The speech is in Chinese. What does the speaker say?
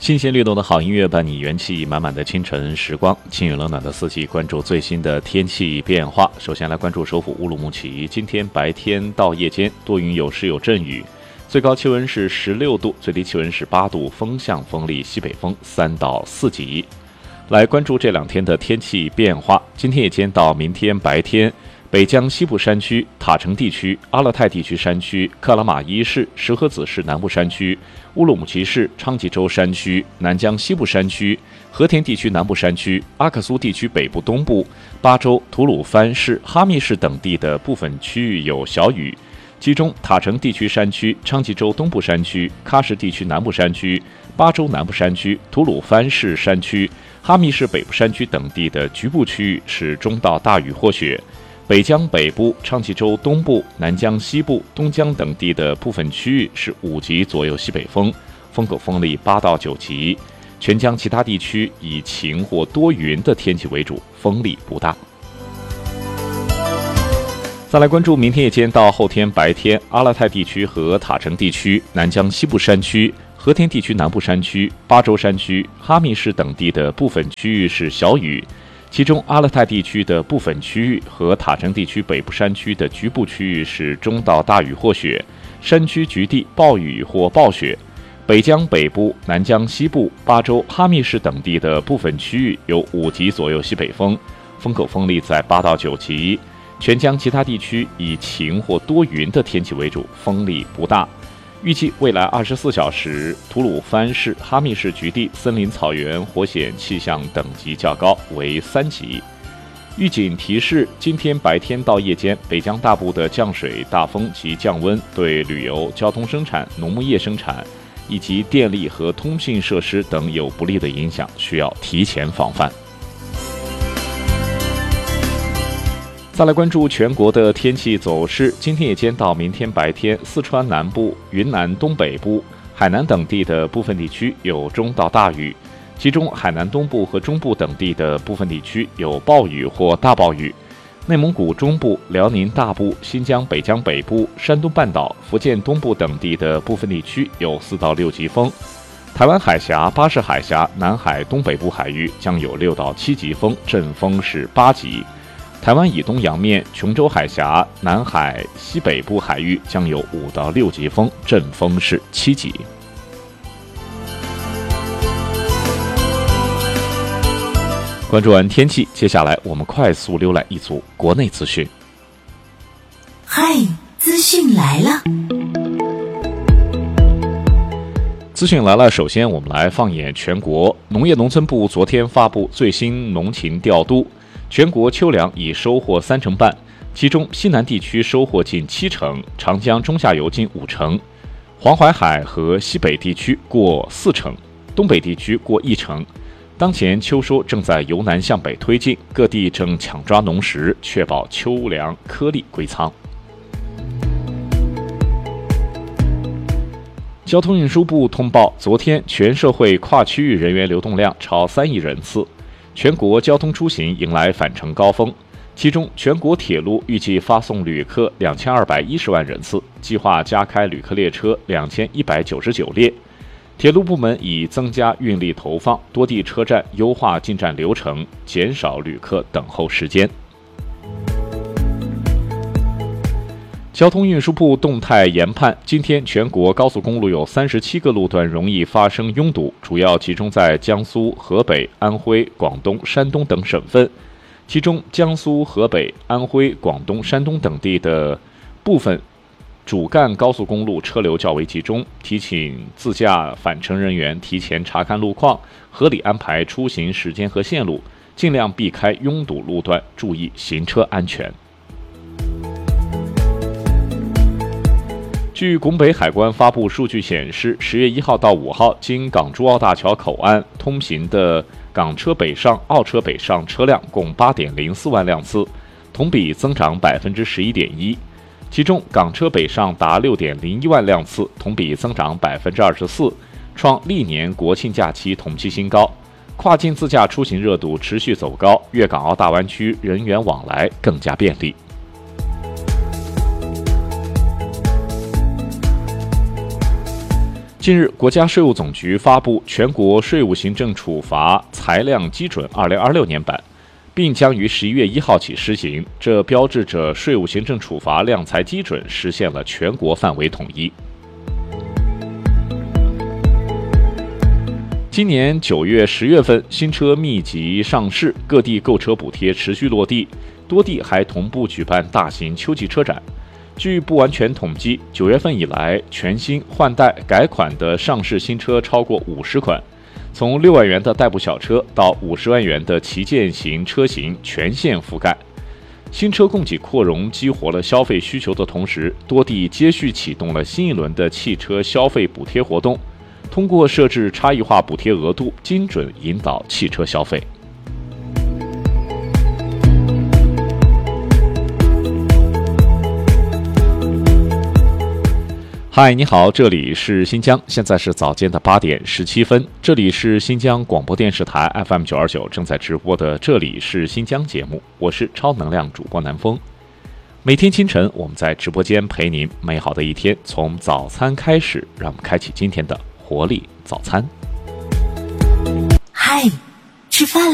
新鲜律动的好音乐伴你元气满满的清晨时光，清雨冷暖的四季，关注最新的天气变化。首先来关注首府乌鲁木齐，今天白天到夜间多云有时有阵雨，最高气温是16度，最低气温是8度，风向风力西北风3到4级。来关注这2天的天气变化。今天夜间到明天白天，北疆西部山区、塔城地区、阿勒泰地区山区、克拉玛依市、石河子市南部山区、乌鲁木齐市、昌吉州山区、南疆西部山区、和田地区南部山区、阿克苏地区北部东部、巴州、吐鲁番市、哈密市等地的部分区域有小雨，其中塔城地区山区、昌吉州东部山区、喀什地区南部山区、巴州南部山区、吐鲁番市山区、哈密市北部山区等地的局部区域是中到大雨或雪。北疆北部、昌吉州东部、南疆西部、东疆等地的部分区域是5级左右西北风，风口风力8到9级。全疆其他地区以晴或多云的天气为主，风力不大。再来关注明天夜间到后天白天，阿勒泰地区和塔城地区、南疆西部山区、和田地区南部山区、巴州山区、哈密市等地的部分区域是小雨，其中阿勒泰地区的部分区域和塔城地区北部山区的局部区域是中到大雨或雪，山区局地暴雨或暴雪。北疆北部、南疆西部、巴州、哈密市等地的部分区域有5级左右西北风，风口风力在8到9级。全疆其他地区以晴或多云的天气为主，风力不大。预计未来24小时，吐鲁番市、哈密市局地森林草原火险气象等级较高，为3级。预警提示：今天白天到夜间，北疆大部的降水、大风及降温对旅游、交通生产、农牧业生产以及电力和通信设施等有不利的影响，需要提前防范。再来关注全国的天气走势。今天夜间到明天白天，四川南部、云南东北部、海南等地的部分地区有中到大雨，其中海南东部和中部等地的部分地区有暴雨或大暴雨。内蒙古中部、辽宁大部、新疆北疆北部、山东半岛、福建东部等地的部分地区有4到6级风。台湾海峡、巴士海峡、南海东北部海域将有6到7级风，阵风是8级。台湾以东洋面、琼州海峡、南海西北部海域将有5到6级风，阵风是7级。关注完天气，接下来我们快速浏览一组国内资讯。 嗨，资讯来了！ 资讯来了，首先我们来放眼全国。农业农村部昨天发布最新农情调度。全国秋粮已收获3成半，其中西南地区收获近7成，长江中下游近5成，黄淮海和西北地区过4成，东北地区过1成。当前秋收正在由南向北推进，各地正抢抓农时，确保秋粮颗粒归仓。交通运输部通报，昨天全社会跨区域人员流动量超3亿人次。全国交通出行迎来返程高峰，其中全国铁路预计发送旅客2210万人次，计划加开旅客列车2199列。铁路部门已增加运力投放，多地车站优化进站流程，减少旅客等候时间。交通运输部动态研判，今天全国高速公路有37个路段容易发生拥堵，主要集中在江苏、河北、安徽、广东、山东等省份。其中，江苏、河北、安徽、广东、山东等地的部分主干高速公路车流较为集中，提醒自驾返程人员提前查看路况，合理安排出行时间和线路，尽量避开拥堵路段，注意行车安全。据拱北海关发布数据显示，10月1号到5号，经港珠澳大桥口岸通行的港车北上、澳车北上车辆共8.04万辆次，同比增长11.1%。其中，港车北上达6.01万辆次，同比增长24%，创历年国庆假期同期新高。跨境自驾出行热度持续走高，粤港澳大湾区人员往来更加便利。 近日，国家税务总局发布全国税务行政处罚裁量基准2026年版，并将于11月1号起施行，这标志着税务行政处罚量裁基准实现了全国范围统一。今年9月、10月份，新车密集上市，各地购车补贴持续落地，多地还同步举办大型秋季车展。据不完全统计，9月份以来，全新换代改款的上市新车超过50款，从6万元的代步小车到50万元的旗舰型车型全线覆盖。新车供给扩容激活了消费需求的同时，多地接续启动了新一轮的汽车消费补贴活动，通过设置差异化补贴额度，精准引导汽车消费。嗨，你好，这里是新疆，现在是早间的8点17分，这里是新疆广播电视台 FM 929正在直播的这里是新疆节目，我是超能量主播南风。每天清晨，我们在直播间陪您，美好的一天从早餐开始，让我们开启今天的活力早餐。 嗨，吃饭了。